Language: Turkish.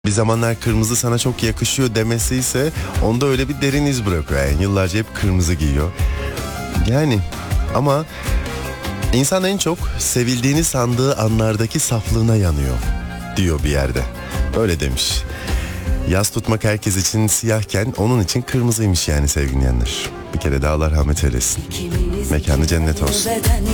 Bir zamanlar kırmızı sana çok yakışıyor demesi ise onda öyle bir derin iz bırakıyor. Yani yıllarca hep kırmızı giyiyor. Yani ama insan en çok sevildiğini sandığı anlardaki saflığına yanıyor diyor bir yerde. Öyle demiş. Yas tutmak herkes için siyahken onun için kırmızıymış yani sevgili dinleyenler. Bir kere daha Allah rahmet eylesin. Mekanı cennet olsun.